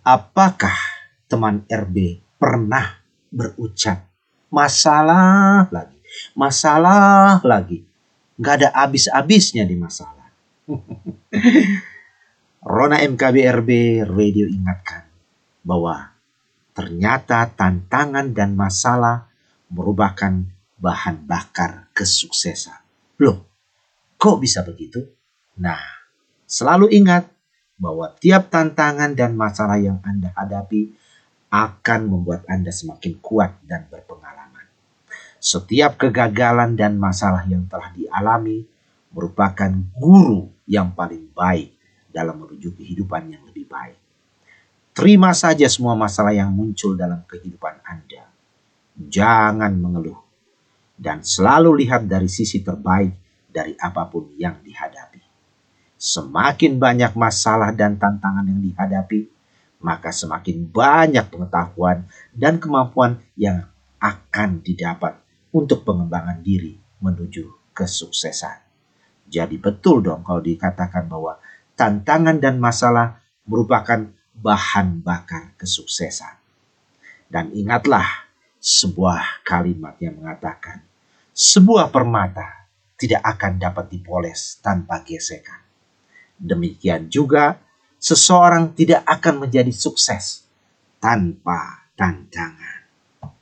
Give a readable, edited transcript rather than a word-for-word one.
Apakah teman RB pernah berucap, masalah lagi. Nggak ada habis-habisnya di masalah. Rona MKBRB Radio ingatkan bahwa ternyata tantangan dan masalah merupakan bahan bakar kesuksesan. Loh, kok bisa begitu? Nah, selalu ingat bahwa tiap tantangan dan masalah yang Anda hadapi akan membuat Anda semakin kuat dan berpengalaman. Setiap kegagalan dan masalah yang telah dialami merupakan guru yang paling baik dalam menuju kehidupan yang lebih baik. Terima saja semua masalah yang muncul dalam kehidupan Anda. Jangan mengeluh dan selalu lihat dari sisi terbaik dari apapun yang dihadapi. Semakin banyak masalah dan tantangan yang dihadapi, maka semakin banyak pengetahuan dan kemampuan yang akan didapat untuk pengembangan diri menuju kesuksesan. Jadi betul dong kalau dikatakan bahwa tantangan dan masalah merupakan bahan bakar kesuksesan. Dan ingatlah sebuah kalimat yang mengatakan, sebuah permata tidak akan dapat dipoles tanpa gesekan. Demikian juga, seseorang tidak akan menjadi sukses tanpa tantangan.